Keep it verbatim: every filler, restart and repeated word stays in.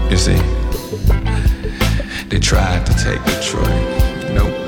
You see, they tried to take Detroit. Nope.